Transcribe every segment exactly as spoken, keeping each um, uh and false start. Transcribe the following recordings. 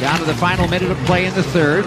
Down to the final minute of play in the third.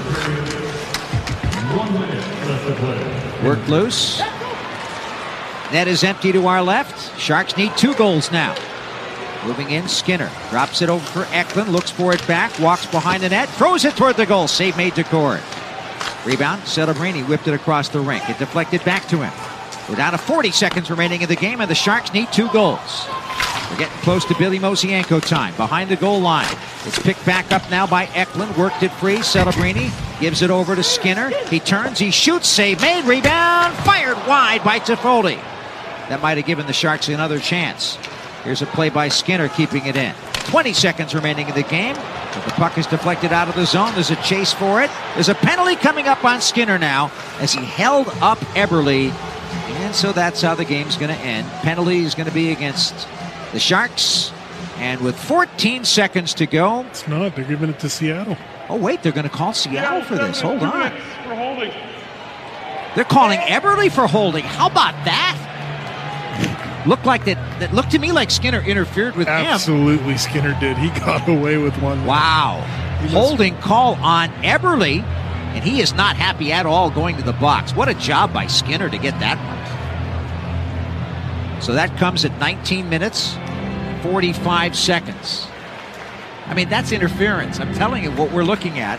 Worked loose. Net is empty to our left. Sharks need two goals now. Moving in, Skinner drops it over for Eklund, looks for it back, walks behind the net, throws it toward the goal. Save made to Cord. Rebound, Celebrini whipped it across the rink. It deflected back to him. We're down to forty seconds remaining in the game, and the Sharks need two goals. We're getting close to Billy Mosienko time. Behind the goal line. It's picked back up now by Eklund. Worked it free. Celebrini gives it over to Skinner. He turns. He shoots. Save made. Rebound. Fired wide by Toffoli. That might have given the Sharks another chance. Here's a play by Skinner keeping it in. twenty seconds remaining in the game. But the puck is deflected out of the zone. There's a chase for it. There's a penalty coming up on Skinner now as he held up Eberle. And so that's how the game's going to end. Penalty is going to be against the Sharks. And with fourteen seconds to go. It's not. They're giving it to Seattle. Oh, wait. They're going to call Seattle for this. Hold on. They're calling Eberle for holding. How about that? Looked like that. That looked to me like Skinner interfered with him. Absolutely, Skinner did. He got away with one. Wow. Holding call on Eberle. And he is not happy at all going to the box. What a job by Skinner to get that one. So that comes at nineteen minutes, forty-five seconds. I mean, that's interference. I'm telling you what we're looking at.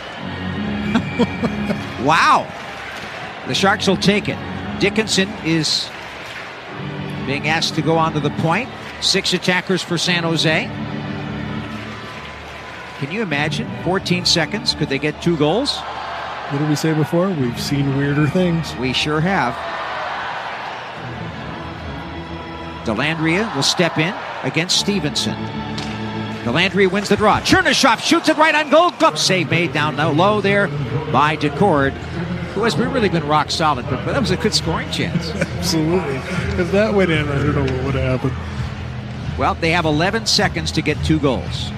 Wow. The Sharks will take it. Dickinson is being asked to go onto the point. Six attackers for San Jose. Can you imagine? fourteen seconds. Could they get two goals? What did we say before? We've seen weirder things. We sure have. Dellandrea will step in against Stevenson. Dellandrea wins the draw. Chernyshov shoots it right on goal. Glove save made down low there by Decord, who has really been rock solid, but, but that was a good scoring chance. Absolutely. If that went in, I don't know what would have happened. Well, they have eleven seconds to get two goals.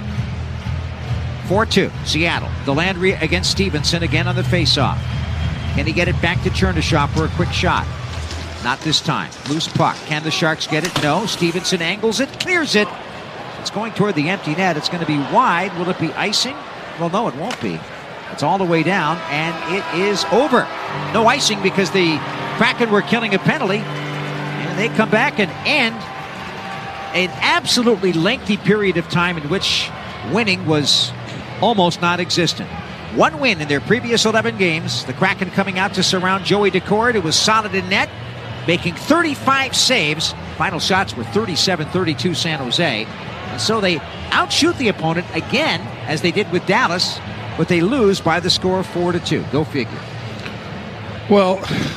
four two, Seattle. Dellandrea against Stevenson again on the faceoff. Can he get it back to Chernyshov for a quick shot? Not this time. Loose puck. Can the Sharks get it? No. Stevenson angles it, clears it. It's going toward the empty net. It's going to be wide. Will it be icing? Well, no, it won't be. It's all the way down, and it is over. No icing because the Kraken were killing a penalty, and they come back and end an absolutely lengthy period of time in which winning was almost non-existent. One win in their previous eleven games. The Kraken coming out to surround Joey Decord, who was solid in net, making thirty-five saves. Final shots were thirty-seven thirty-two San Jose. And so they outshoot the opponent again, as they did with Dallas, but they lose by the score of four to two. Go figure. Well,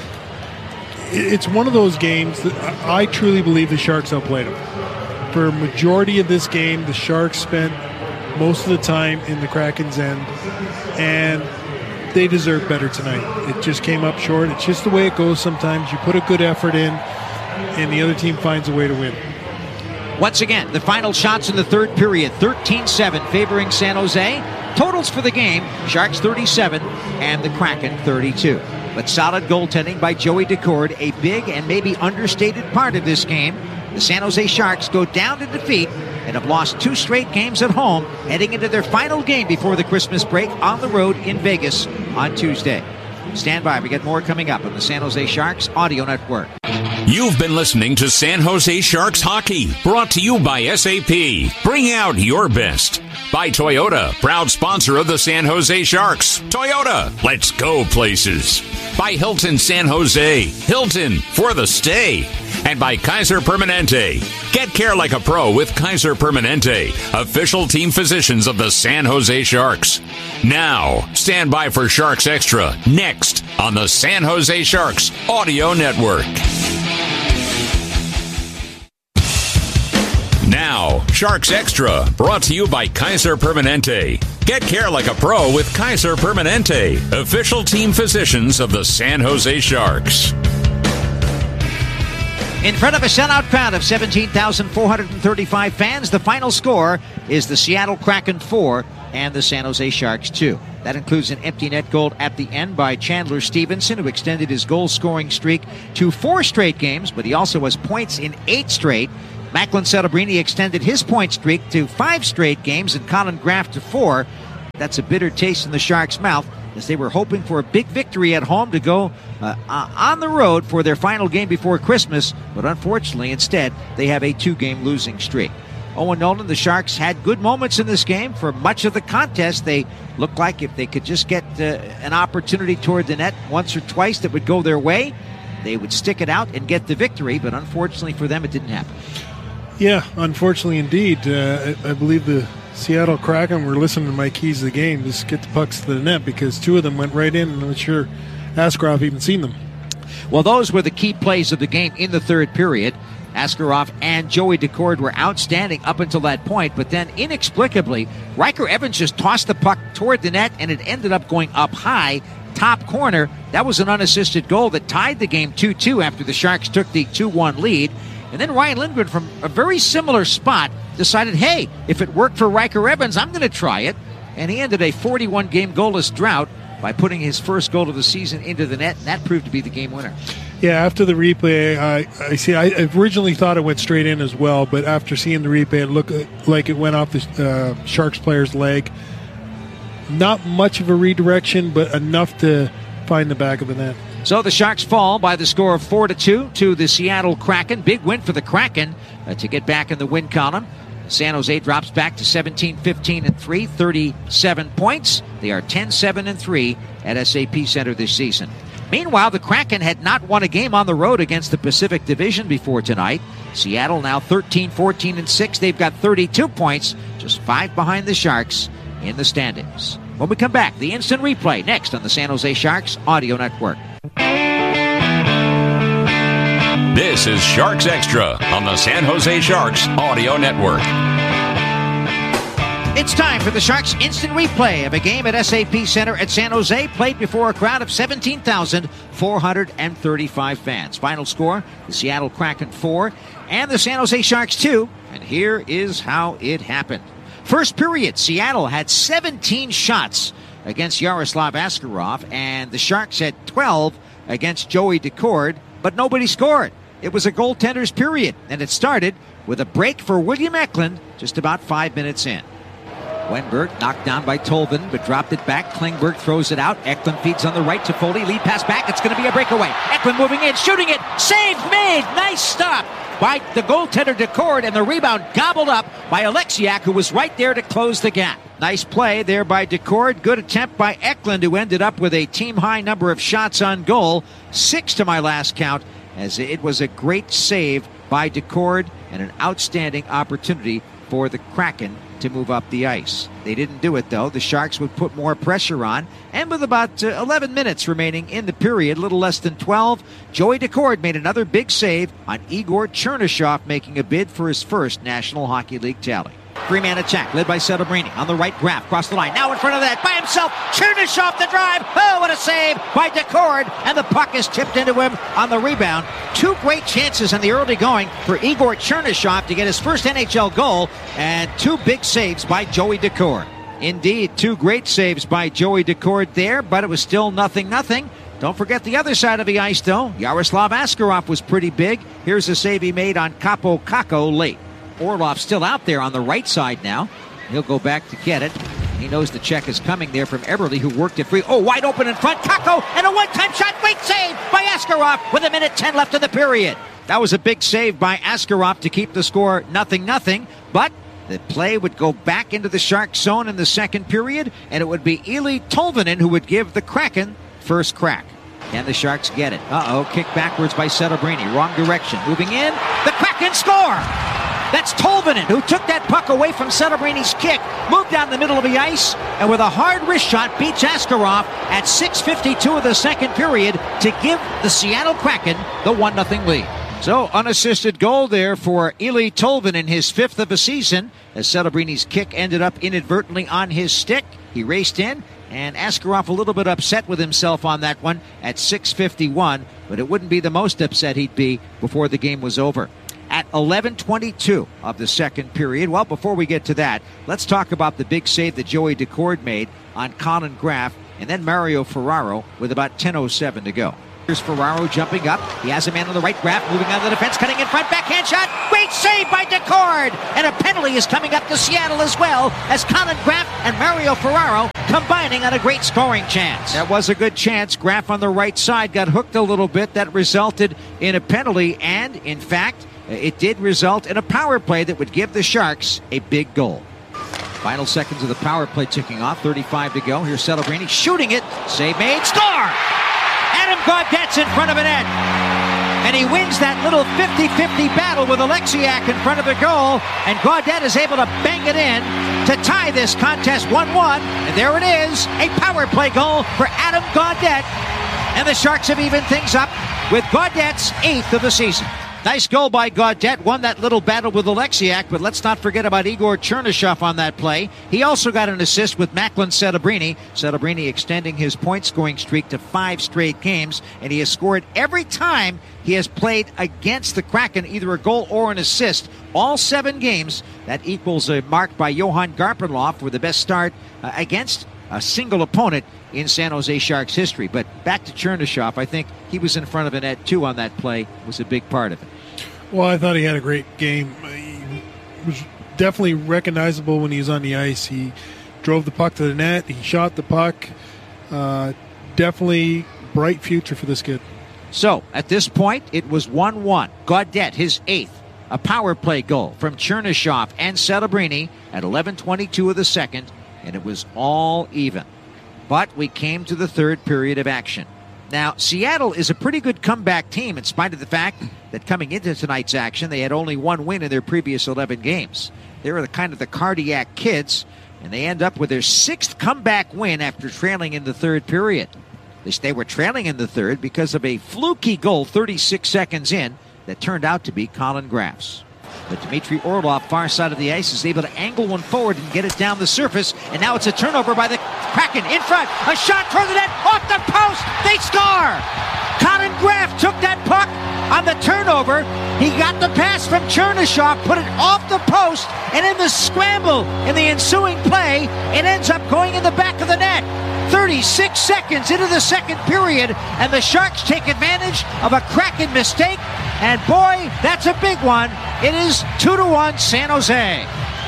it's one of those games that I truly believe the Sharks outplayed them. For a majority of this game, the Sharks spent most of the time in the Kraken's end, and they deserve better tonight. It just came up short. It's just the way it goes sometimes. You put a good effort in, and the other team finds a way to win. Once again, the final shots in the third period, thirteen seven favoring San Jose. Totals for the game, Sharks thirty-seven and the Kraken thirty-two. But solid goaltending by Joey Decord, a big and maybe understated part of this game. The San Jose Sharks go down to defeat and have lost two straight games at home, heading into their final game before the Christmas break on the road in Vegas on Tuesday. Stand by, we get more coming up on the San Jose Sharks Audio Network. You've been listening to San Jose Sharks Hockey, brought to you by S A P. Bring out your best. By Toyota, proud sponsor of the San Jose Sharks. Toyota, let's go places. By Hilton San Jose, Hilton for the stay. And by Kaiser Permanente. Get care like a pro with Kaiser Permanente, official team physicians of the San Jose Sharks. Now, stand by for Sharks Extra, next on the San Jose Sharks Audio Network. Now, Sharks Extra, brought to you by Kaiser Permanente. Get care like a pro with Kaiser Permanente, official team physicians of the San Jose Sharks. In front of a sellout crowd of seventeen thousand four hundred thirty-five fans, the final score is the Seattle Kraken four and the San Jose Sharks two. That includes an empty net goal at the end by Chandler Stevenson, who extended his goal-scoring streak to four straight games, but he also has points in eight straight. Macklin Celebrini extended his point streak to five straight games and Colin Graff to four. That's a bitter taste in the Sharks' mouth, as they were hoping for a big victory at home to go uh, uh, on the road for their final game before Christmas, but unfortunately, instead, they have a two-game losing streak. Owen Nolan, the Sharks had good moments in this game. For much of the contest, they looked like if they could just get uh, an opportunity toward the net once or twice that would go their way, they would stick it out and get the victory, but unfortunately for them, it didn't happen. Yeah, unfortunately indeed. Uh, I, I believe the Seattle Kraken were listening to my keys of the game. Just get the pucks to the net, because two of them went right in, and I'm not sure Askarov even seen them. Well, those were the key plays of the game in the third period. Askarov and Joey Daccord were outstanding up until that point, but then inexplicably, Riker Evans just tossed the puck toward the net, and it ended up going up high, top corner. That was an unassisted goal that tied the game two two after the Sharks took the two one lead. And then Ryan Lindgren, from a very similar spot, decided, hey, if it worked for Riker Evans, I'm going to try it. And he ended a forty-one game goalless drought by putting his first goal of the season into the net, and that proved to be the game winner. Yeah, after the replay, I, I see. I originally thought it went straight in as well, but after seeing the replay, it looked like it went off the uh, Sharks player's leg. Not much of a redirection, but enough to find the back of the net. So the Sharks fall by the score of four to two to the Seattle Kraken. Big win for the Kraken uh, to get back in the win column. San Jose drops back to seventeen, fifteen, and three, thirty-seven points. They are ten, seven, and three at S A P Center this season. Meanwhile, the Kraken had not won a game on the road against the Pacific Division before tonight. Seattle now thirteen, fourteen, and six. They've got thirty-two points, just five behind the Sharks in the standings. When we come back, the instant replay next on the San Jose Sharks Audio Network. This is Sharks Extra on the San Jose Sharks Audio Network. It's time for the Sharks instant replay of a game at S A P Center at San Jose, played before a crowd of seventeen thousand four hundred thirty-five fans. Final score, the Seattle Kraken four and the San Jose Sharks two. And here is how it happened. First period, Seattle had seventeen shots against Yaroslav Askarov, and the Sharks had twelve against Joey Daccord, but nobody scored. It was a goaltender's period, and it started with a break for William Eklund just about five minutes in. Wenberg knocked down by Tolvin, but dropped it back. Klingberg throws it out. Eklund feeds on the right to Foley. Lead pass back. It's going to be a breakaway. Eklund moving in, shooting it. Save made. Nice stop by the goaltender Daccord, and the rebound gobbled up by Alexiak, who was right there to close the gap. Nice play there by Daccord. Good attempt by Eklund, who ended up with a team-high number of shots on goal. Six to my last count, as it was a great save by Daccord and an outstanding opportunity for the Kraken to move up the ice. They didn't do it, though. The Sharks would put more pressure on, and with about uh, eleven minutes remaining in the period, a little less than twelve, Joey Daccord made another big save on Igor Chernyshov, making a bid for his first National Hockey League tally. Three-man attack led by Celebrini on the right. Graf across the line. Now in front of that by himself. Chernyshov the drive. Oh, what a save by Daccord. And the puck is tipped into him on the rebound. Two great chances in the early going for Igor Chernyshov to get his first N H L goal, and two big saves by Joey Daccord. Indeed, two great saves by Joey Daccord there, but it was still nothing nothing. Don't forget the other side of the ice, though. Yaroslav Askarov was pretty big. Here's a save he made on Capo Kakko late. Orlov still out there on the right side now. He'll go back to get it. He knows the check is coming there from Eberle, who worked it free. Oh, wide open in front. Kakko, and a one-time shot. Great save by Askarov with a minute ten left in the period. That was a big save by Askarov to keep the score nothing nothing. But the play would go back into the Shark zone in the second period, and it would be Eeli Tolvanen who would give the Kraken first crack. Can the Sharks get it? Uh-oh, kick backwards by Celebrini. Wrong direction. Moving in. The Kraken score! That's Tolvanen, who took that puck away from Celebrini's kick, moved down the middle of the ice, and with a hard wrist shot beats Askarov at six fifty-two of the second period to give the Seattle Kraken the one nothing lead. So, unassisted goal there for Eeli Tolvanen, his fifth of the season, as Celebrini's kick ended up inadvertently on his stick. He raced in, and Askarov a little bit upset with himself on that one at six fifty-one, but it wouldn't be the most upset he'd be before the game was over. At eleven twenty-two of the second period, well, before we get to that, let's talk about the big save that Joey Daccord made on Colin Graf, and then Mario Ferraro with about ten oh seven to go. Here's Ferraro jumping up. He has a man on the right. Graf moving on the defense, cutting in front, backhand shot. Great save by Decord. And a penalty is coming up to Seattle as well, as Colin Graf and Mario Ferraro combining on a great scoring chance. That was a good chance. Graf on the right side got hooked a little bit. That resulted in a penalty, and in fact, it did result in a power play that would give the Sharks a big goal. Final seconds of the power play ticking off. thirty-five to go. Here's Celebrini shooting it. Save made. Score! Adam Gaudette's in front of the net. And he wins that little fifty-fifty battle with Alexiak in front of the goal. And Gaudette is able to bang it in to tie this contest one one. And there it is, a power play goal for Adam Gaudette. And the Sharks have evened things up with Gaudette's eighth of the season. Nice goal by Gaudette. Won that little battle with Alexiak, but let's not forget about Igor Chernyshov on that play. He also got an assist with Macklin Celebrini. Celebrini extending his point-scoring streak to five straight games, and he has scored every time he has played against the Kraken, either a goal or an assist. All seven games. That equals a mark by Johan Garpenlov for the best start uh, against a single opponent in San Jose Sharks history. But back to Chernyshov, I think he was in front of the net too on that play, was a big part of it. Well, I thought he had a great game. He was definitely recognizable when he was on the ice. He drove the puck to the net. He shot the puck. Uh, definitely bright future for this kid. So, at this point, it was one one. Gaudette, his eighth. A power play goal from Chernyshov and Celebrini at eleven twenty-two of the second, and it was all even. But we came to the third period of action. Now, Seattle is a pretty good comeback team in spite of the fact that coming into tonight's action, they had only one win in their previous eleven games. They were the kind of the cardiac kids, and they end up with their sixth comeback win after trailing in the third period. At least they were trailing in the third because of a fluky goal thirty-six seconds in that turned out to be Colin Graf's. But Dmitry Orlov, far side of the ice, is able to angle one forward and get it down the surface. And now it's a turnover by the Kraken in front. A shot toward the net, off the post. They score! Colin Graf took that puck on the turnover. He got the pass from Chernyshov, put it off the post, and in the scramble in the ensuing play, it ends up going in the back of the net. thirty-six seconds into the second period, and the Sharks take advantage of a Kraken mistake. And boy, that's a big one. It is two to one San Jose.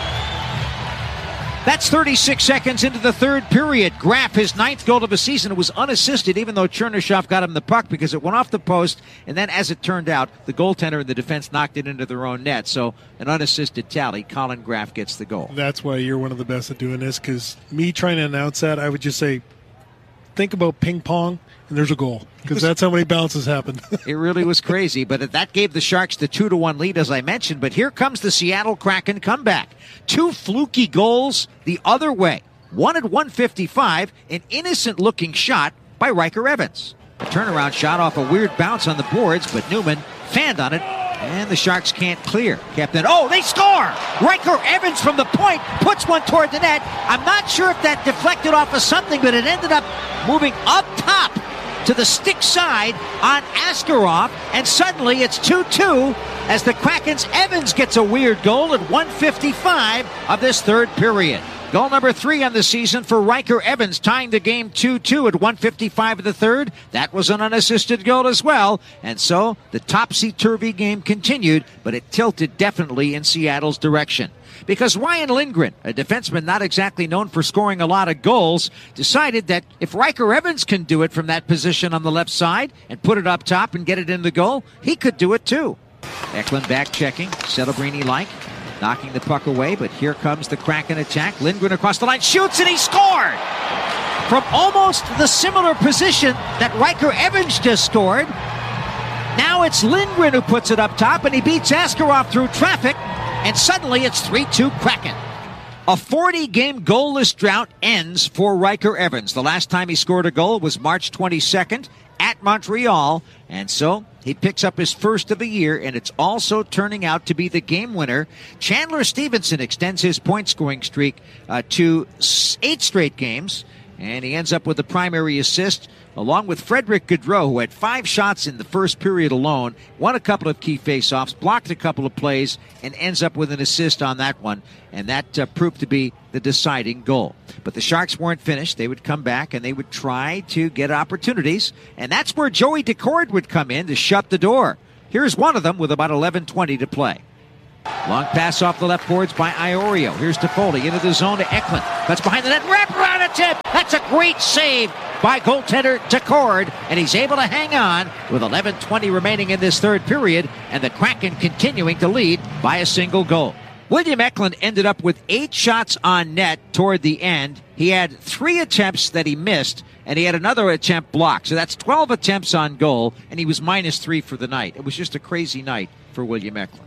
That's thirty-six seconds into the third period. Graf, his ninth goal of the season, was unassisted, even though Chernyshov got him the puck because it went off the post. And then, as it turned out, the goaltender and the defense knocked it into their own net. So, an unassisted tally. Colin Graf gets the goal. That's why you're one of the best at doing this, because me trying to announce that, I would just say, think about ping pong, and there's a goal, because that's how many bounces happened. It really was crazy, but that gave the Sharks the two to one lead, as I mentioned. But here comes the Seattle Kraken comeback. Two fluky goals the other way. One at one fifty-five, an innocent-looking shot by Riker Evans. A turnaround shot off a weird bounce on the boards, but Newman fanned on it, and the Sharks can't clear. Captain, oh, they score! Riker Evans from the point puts one toward the net. I'm not sure if that deflected off of something, but it ended up moving up top to the stick side on Askarov, and suddenly it's two two as the Kraken's Evans gets a weird goal at one fifty-five of this third period. Goal number three on the season for Riker Evans, tying the game two two at one fifty-five of the third. That was an unassisted goal as well. And so the topsy-turvy game continued, but it tilted definitely in Seattle's direction. Because Ryan Lindgren, a defenseman not exactly known for scoring a lot of goals, decided that if Riker Evans can do it from that position on the left side and put it up top and get it in the goal, he could do it too. Eklund back checking, Celebrini-like, knocking the puck away, but here comes the Kraken attack. Lindgren across the line, shoots, and he scored! From almost the similar position that Riker Evans just scored, now it's Lindgren who puts it up top, and he beats Askarov through traffic, and suddenly it's three two Kraken. A forty-game goalless drought ends for Riker Evans. The last time he scored a goal was March twenty-second at Montreal, and so he picks up his first of the year, and it's also turning out to be the game winner. Chandler Stevenson extends his point-scoring streak uh, to eight straight games, and he ends up with the primary assist, along with Frederick Gaudreau, who had five shots in the first period alone, won a couple of key faceoffs, blocked a couple of plays, and ends up with an assist on that one, and that uh, proved to be the deciding goal. But the Sharks weren't finished. They would come back, and they would try to get opportunities, and that's where Joey Daccord would come in to shut the door. Here's one of them with about eleven twenty to play. Long pass off the left boards by Iorio. Here's Toffoli into the zone to Eklund. That's behind the net. Wrap around a tip. That's a great save by goaltender Daccord, and he's able to hang on with eleven twenty remaining in this third period, and the Kraken continuing to lead by a single goal. William Eklund ended up with eight shots on net toward the end. He had three attempts that he missed, and he had another attempt blocked. So that's twelve attempts on goal, and he was minus three for the night. It was just a crazy night for William Eklund.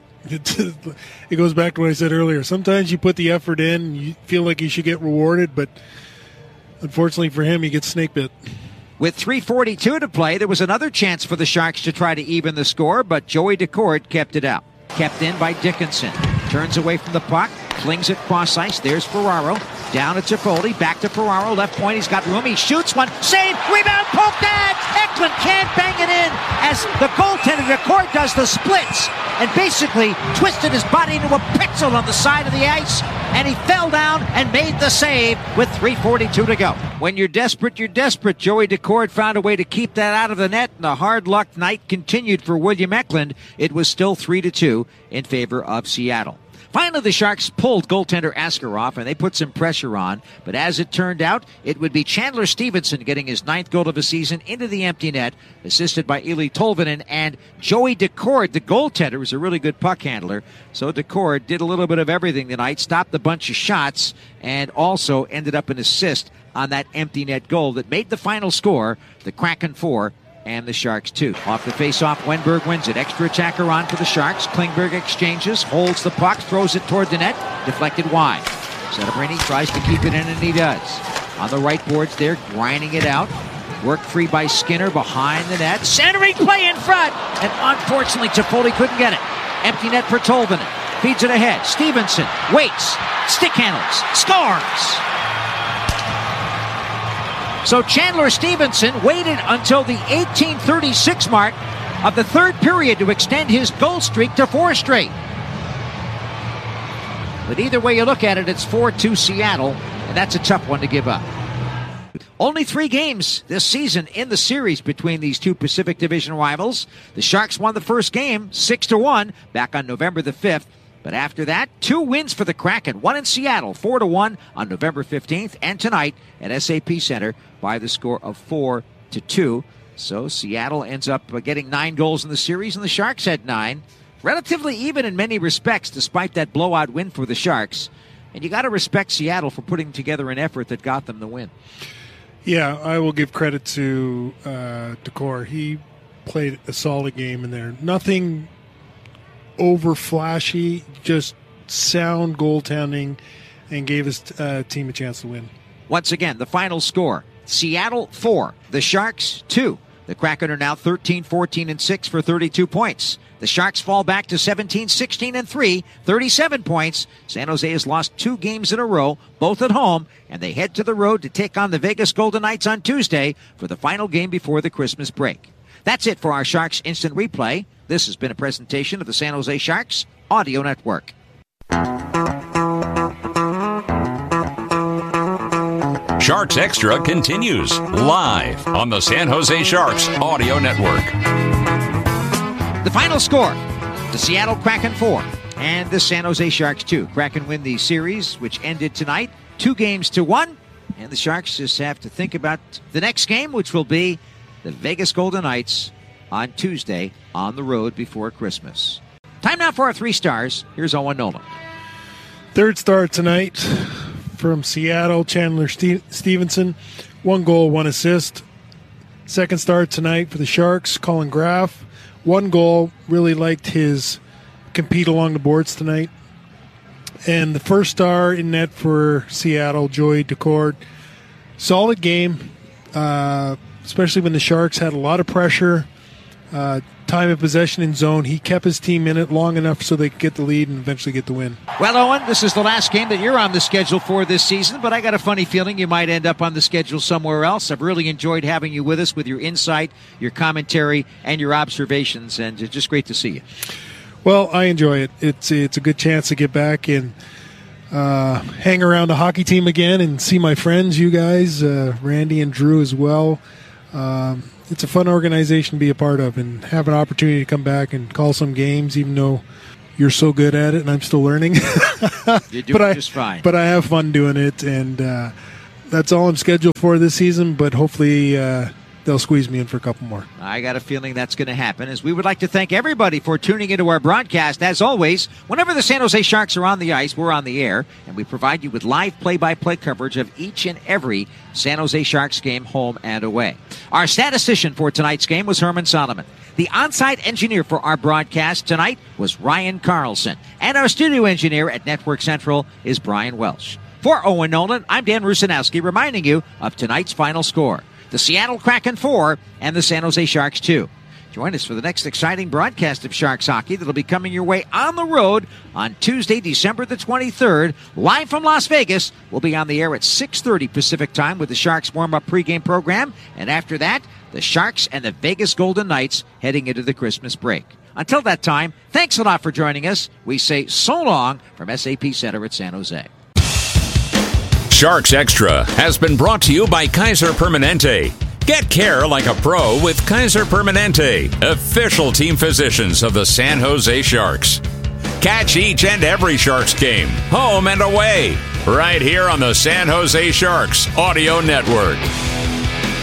It goes back to what I said earlier. Sometimes you put the effort in, and you feel like you should get rewarded, but unfortunately for him, he gets snake bit. With three forty-two to play, there was another chance for the Sharks to try to even the score, but Joey Daccord kept it out. Kept in by Dickinson. Turns away from the puck, flings it cross ice. There's Ferraro. Down to Toffoli, back to Ferraro. Left point, he's got room. He shoots one. Save, rebound, poked in. Eklund can't bang it in as the goaltender Daccord does the splits and basically twisted his body into a pretzel on the side of the ice, and he fell down and made the save with three forty-two to go. When you're desperate, you're desperate. Joey Daccord found a way to keep that out of the net, and the hard luck night continued for William Eklund. It was still three to two in favor of Seattle. Finally, the Sharks pulled goaltender Askarov, and they put some pressure on. But as it turned out, it would be Chandler Stevenson getting his ninth goal of the season into the empty net, assisted by Eeli Tolvanen. And Joey Daccord, the goaltender, was a really good puck handler. So Daccord did a little bit of everything tonight, stopped a bunch of shots, and also ended up an assist on that empty net goal that made the final score, the Kraken four and the Sharks two. Off the face-off, Wenberg wins it. Extra attacker on for the Sharks. Klingberg exchanges, holds the puck, throws it toward the net, deflected wide. Setebrini tries to keep it in, and he does. On the right boards there, grinding it out. Worked free by Skinner behind the net. Centering play in front, and unfortunately Toffoli couldn't get it. Empty net for Tolvanen. Feeds it ahead. Stevenson waits, stick handles, scores! So Chandler Stevenson waited until the eighteen thirty-six mark of the third period to extend his goal streak to four straight. But either way you look at it, it's four two Seattle, and that's a tough one to give up. Only three games this season in the series between these two Pacific Division rivals. The Sharks won the first game six to one back on November the fifth. But after that, two wins for the Kraken. One in Seattle, four to one on November fifteenth, and tonight at S A P Center by the score of four to two. So Seattle ends up getting nine goals in the series, and the Sharks had nine. Relatively even in many respects, despite that blowout win for the Sharks. And you got to respect Seattle for putting together an effort that got them the win. Yeah, I will give credit to uh, Daccord. He played a solid game in there. Nothing over flashy, just sound goaltending, and gave his uh, team a chance to win. Once again, the final score, Seattle four, the Sharks two. The Kraken are now thirteen, fourteen, and six for thirty-two points. The Sharks fall back to seventeen, sixteen, and three, thirty-seven points. San Jose has lost two games in a row, both at home, and they head to the road to take on the Vegas Golden Knights on Tuesday for the final game before the Christmas break. That's it for our Sharks Instant Replay. This has been a presentation of the San Jose Sharks Audio Network. Sharks Extra continues live on the San Jose Sharks Audio Network. The final score, the Seattle Kraken four and the San Jose Sharks two. Kraken win the series, which ended tonight, two games to one. And the Sharks just have to think about the next game, which will be the Vegas Golden Knights on Tuesday on the road before Christmas. Time now for our three stars. Here's Owen Nolan. Third star tonight from Seattle, Chandler Ste- Stevenson. One goal, one assist. Second star tonight for the Sharks, Colin Graff. One goal, really liked his compete along the boards tonight. And the first star in net for Seattle, Joey Daccord. Solid game, uh, especially when the Sharks had a lot of pressure. Uh, time of possession in zone. He kept his team in it long enough so they could get the lead and eventually get the win. Well, Owen, this is the last game that you're on the schedule for this season, but I got a funny feeling you might end up on the schedule somewhere else. I've really enjoyed having you with us with your insight, your commentary, and your observations, and it's just great to see you. Well, I enjoy it. It's it's a good chance to get back and uh, hang around a hockey team again and see my friends, you guys, uh, Randy and Drew as well. Um, it's a fun organization to be a part of and have an opportunity to come back and call some games, even though you're so good at it and I'm still learning. You're doing but I, just fine. But I have fun doing it, and uh, that's all I'm scheduled for this season, but hopefully uh, they'll squeeze me in for a couple more. I got a feeling that's going to happen, as we would like to thank everybody for tuning into our broadcast. As always, whenever the San Jose Sharks are on the ice, we're on the air, and we provide you with live play-by-play coverage of each and every San Jose Sharks game, home and away. Our statistician for tonight's game was Herman Solomon. The on-site engineer for our broadcast tonight was Ryan Carlson, and our studio engineer at Network Central is Brian Welsh. For Owen Nolan, I'm Dan Rusanowski, reminding you of tonight's final score. The Seattle Kraken four and the San Jose Sharks two. Join us for the next exciting broadcast of Sharks hockey that'll be coming your way on the road on Tuesday, December the twenty-third. Live from Las Vegas, we'll be on the air at six thirty Pacific time with the Sharks warm-up pregame program. And after that, the Sharks and the Vegas Golden Knights heading into the Christmas break. Until that time, thanks a lot for joining us. We say so long from S A P Center at San Jose. Sharks Extra has been brought to you by Kaiser Permanente. Get care like a pro with Kaiser Permanente, official team physicians of the San Jose Sharks. Catch each and every Sharks game, home and away, right here on the San Jose Sharks Audio Network.